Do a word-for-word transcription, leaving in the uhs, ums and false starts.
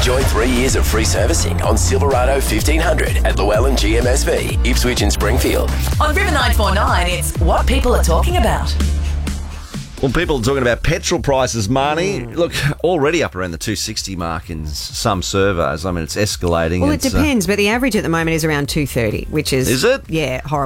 Enjoy three years of free servicing on Silverado fifteen hundred at Llewellyn G M S V, Ipswich and Springfield. On River nine four nine, it's what people are talking about. Well, people are talking about petrol prices, Marnie. Mm. Look, already up around the two sixty mark in some surveys. I mean, it's escalating. Well, it's, it depends, uh, but the average at the moment is around two thirty, which is... Is it? Yeah, horrible.